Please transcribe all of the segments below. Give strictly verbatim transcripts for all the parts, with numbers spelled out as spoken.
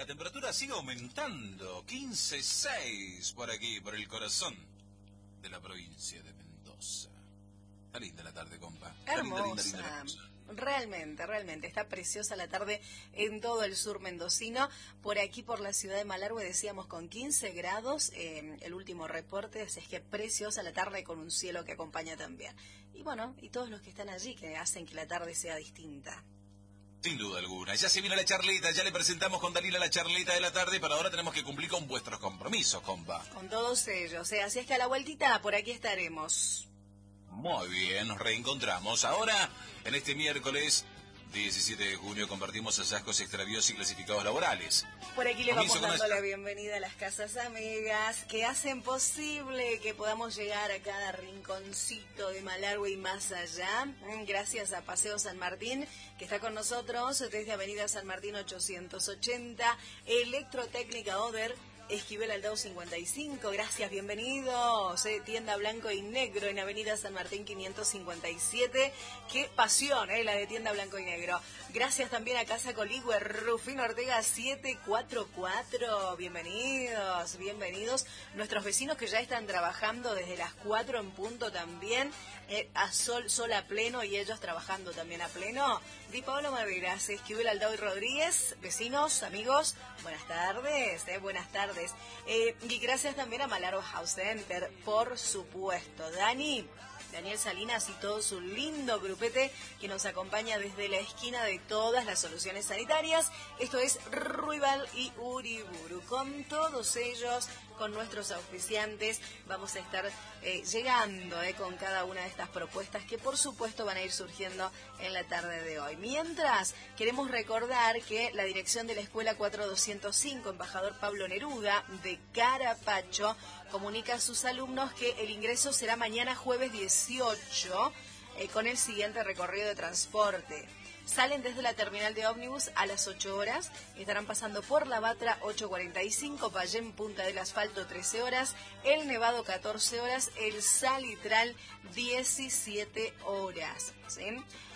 la temperatura sigue aumentando. quince seis por aquí, por el corazón de la provincia de Mendoza. Está linda la tarde, compa. Está Hermosa. linda, linda, linda la cosa. Realmente, realmente, está preciosa la tarde en todo el sur mendocino. Por aquí, por la ciudad de Malargüe, decíamos con quince grados, eh, el último reporte, es que preciosa la tarde con un cielo que acompaña también. Y bueno, y todos los que están allí que hacen que la tarde sea distinta. Sin duda alguna. Ya se vino la charlita, ya le presentamos con Dalila la charlita de la tarde, pero ahora tenemos que cumplir con vuestros compromisos, compa. Con todos ellos, ¿eh? Así es que a la vueltita, por aquí estaremos. Muy bien, nos reencontramos. Ahora, en este miércoles diecisiete de junio, compartimos hallazgos, extravíos y clasificados laborales. Por aquí le Comienzo vamos con dando esta. la bienvenida a las casas amigas que hacen posible que podamos llegar a cada rinconcito de Malargüe y más allá. Gracias a Paseo San Martín, que está con nosotros desde Avenida San Martín ochocientos ochenta, Electrotécnica Oder, Esquivel Aldao cincuenta y cinco, gracias, bienvenidos. Eh, tienda Blanco y Negro en Avenida San Martín quinientos cincuenta y siete. Qué pasión, eh, la de Tienda Blanco y Negro. Gracias también a Casa Coligüe, Rufino Ortega setecientos cuarenta y cuatro. Bienvenidos, bienvenidos. Nuestros vecinos que ya están trabajando desde las cuatro en punto también, eh, a sol, sol a pleno y ellos trabajando también a pleno. Di Pablo Maderas, Esquivel Aldao y Rodríguez, vecinos, amigos, buenas tardes, eh, buenas tardes. Eh, y gracias también a Malargüe House Center, por supuesto. Dani, Daniel Salinas y todo su lindo grupete que nos acompaña desde la esquina de todas las soluciones sanitarias. Esto es Ruibal y Uriburu. Con todos ellos, con nuestros auspiciantes, vamos a estar eh, llegando eh, con cada una de estas propuestas que por supuesto van a ir surgiendo en la tarde de hoy. Mientras, queremos recordar que la dirección de la Escuela cuatro mil doscientos cinco, Embajador Pablo Neruda, de Carapacho, comunica a sus alumnos que el ingreso será mañana jueves dieciocho, eh, con el siguiente recorrido de transporte. Salen desde la terminal de ómnibus a las ocho horas, estarán pasando por La Batra ocho cuarenta y cinco, Payén Punta del Asfalto trece horas, El Nevado catorce horas, El Salitral diecisiete horas. ¿Sí?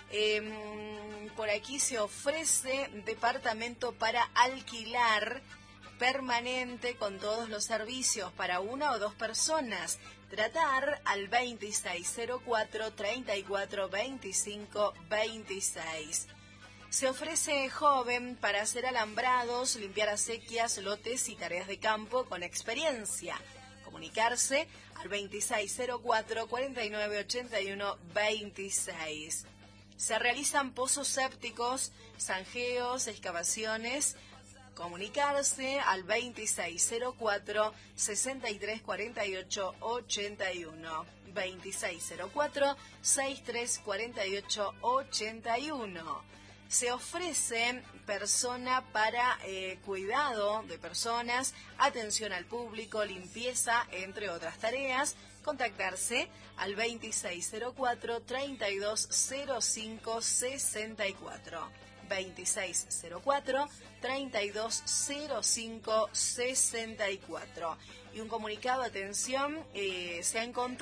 Eh, por aquí se ofrece departamento para alquilar permanente con todos los servicios para una o dos personas. Tratar al veintiséis cero cuatro, treinta y cuatro, veinticinco, veintiséis. Se ofrece joven para hacer alambrados, limpiar acequias, lotes y tareas de campo con experiencia. Comunicarse al veintiséis cero cuatro, cuarenta y nueve, ochenta y uno, veintiséis. Se realizan pozos sépticos, zanjeos, excavaciones. Comunicarse al veintiséis cero cuatro, sesenta y tres cuarenta y ocho, ochenta y uno. veintiséis cero cuatro, sesenta y tres cuarenta y ocho, ochenta y uno. Se ofrece persona para eh, cuidado de personas, atención al público, limpieza, entre otras tareas. Contactarse al veintiséis cero cuatro, treinta y dos cero cinco, sesenta y cuatro. veintiséis cero cuatro, treinta y dos cero cinco, sesenta y cuatro. Y un comunicado, atención, eh, se ha encontrado